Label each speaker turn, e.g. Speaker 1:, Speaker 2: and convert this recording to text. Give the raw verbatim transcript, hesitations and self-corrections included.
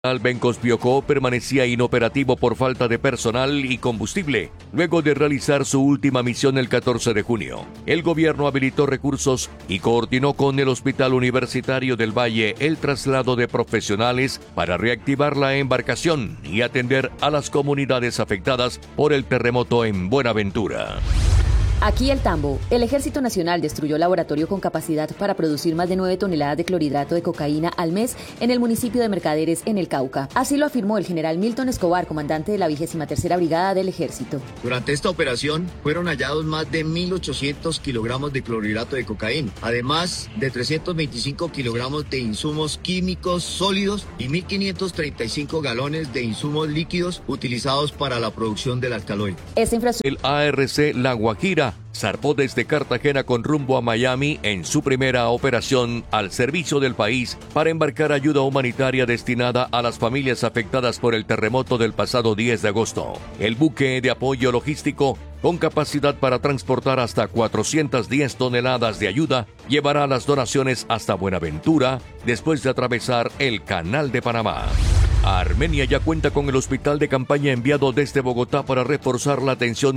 Speaker 1: Bencos Biocó permanecía inoperativo por falta de personal y combustible, luego de realizar su última misión el catorce de junio. El gobierno habilitó recursos y coordinó con el Hospital Universitario del Valle el traslado de profesionales para reactivar la embarcación y atender a las comunidades afectadas por el terremoto en Buenaventura.
Speaker 2: Aquí el Tambo. El Ejército Nacional destruyó laboratorio con capacidad para producir más de nueve toneladas de clorhidrato de cocaína al mes en el municipio de Mercaderes, en el Cauca. Así lo afirmó el general Milton Escobar, comandante de la vigésima tercera Brigada del Ejército.
Speaker 3: Durante esta operación fueron hallados más de mil ochocientos kilogramos de clorhidrato de cocaína, además de trescientos veinticinco kilogramos de insumos químicos sólidos y mil quinientos treinta y cinco galones de insumos líquidos utilizados para la producción del alcaloide.
Speaker 2: Esta infraestructura...
Speaker 1: El A R C La Guajira zarpó desde Cartagena con rumbo a Miami en su primera operación al servicio del país para embarcar ayuda humanitaria destinada a las familias afectadas por el terremoto del pasado diez de agosto. El buque de apoyo logístico, con capacidad para transportar hasta cuatrocientas diez toneladas de ayuda, llevará las donaciones hasta Buenaventura después de atravesar el Canal de Panamá. Armenia ya cuenta con el hospital de campaña enviado desde Bogotá para reforzar la atención